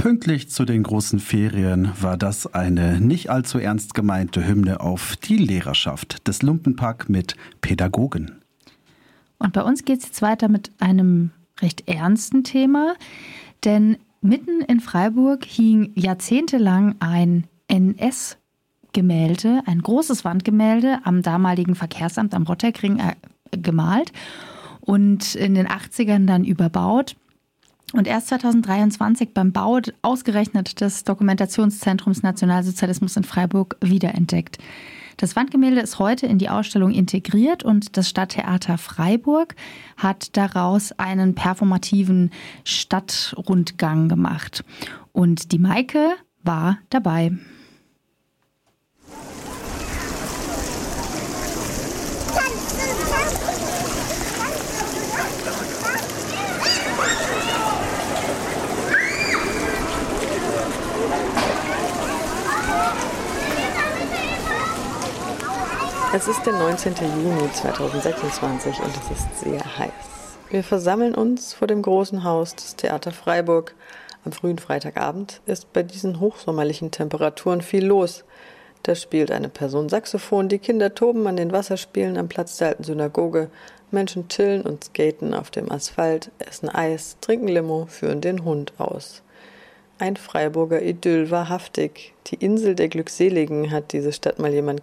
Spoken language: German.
Pünktlich zu den großen Ferien war das eine nicht allzu ernst gemeinte Hymne auf die Lehrerschaft des Lumpenpack mit Pädagogen. Und bei uns geht es jetzt weiter mit einem recht ernsten Thema, denn mitten in Freiburg hing jahrzehntelang ein NS-Gemälde, ein großes Wandgemälde am damaligen Verkehrsamt am Rotterkring gemalt und in den 80ern dann überbaut. Und erst 2023 beim Bau ausgerechnet des Dokumentationszentrums Nationalsozialismus in Freiburg wiederentdeckt. Das Wandgemälde ist heute in die Ausstellung integriert und das Stadttheater Freiburg hat daraus einen performativen Stadtrundgang gemacht. Und die Maike war dabei. Es ist der 19. Juni 2026 und es ist sehr heiß. Wir versammeln uns vor dem großen Haus des Theater Freiburg. Am frühen Freitagabend ist bei diesen hochsommerlichen Temperaturen viel los. Da spielt eine Person Saxophon, die Kinder toben an den Wasserspielen am Platz der alten Synagoge, Menschen chillen und skaten auf dem Asphalt, essen Eis, trinken Limo, führen den Hund aus. Ein Freiburger Idyll wahrhaftig. Die Insel der Glückseligen hat diese Stadt mal jemand